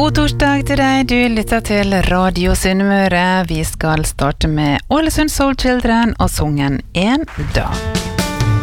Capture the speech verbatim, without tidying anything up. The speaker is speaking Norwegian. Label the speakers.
Speaker 1: God torsdag til deg, du lytter til Radio Sunnmøre. Vi skal starte med Ålesund Soul Children og sungen En dag.